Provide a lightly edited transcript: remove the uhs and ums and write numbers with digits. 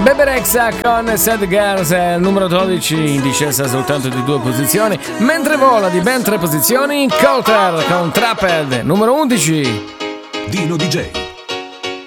Bebe Rexha con Sad Girls è il numero 12, in discesa soltanto di 2 posizioni, mentre vola di ben 3 posizioni Colter con Trapped, numero 11. Dino DJ.